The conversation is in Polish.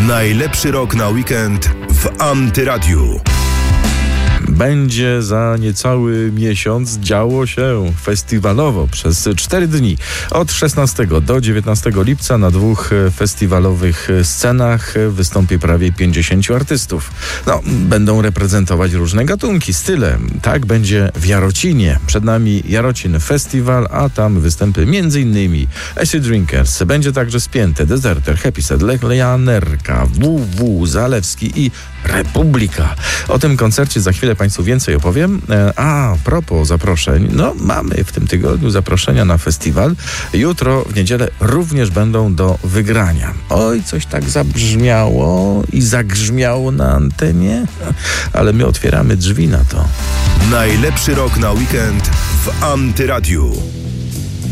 Najlepszy rok na weekend w Antyradiu. Będzie za niecały miesiąc działo się festiwalowo przez 4 dni. Od 16 do 19 lipca na 2 festiwalowych scenach wystąpi prawie 50 artystów. Będą reprezentować różne gatunki, style. Tak będzie w Jarocinie. Przed nami Jarocin Festiwal, a tam występy m.in. Acid Drinkers. Będzie także Spięte, Deserter, Happy Set, Leglianerka, WW, Zalewski i Republika. O tym koncercie za chwilę Państwu więcej opowiem. A propos zaproszeń, mamy w tym tygodniu zaproszenia na festiwal. Jutro, w niedzielę, również będą do wygrania. Oj, coś tak zabrzmiało i zagrzmiało na antenie, ale my otwieramy drzwi na to. Najlepszy rok na weekend w Antyradiu.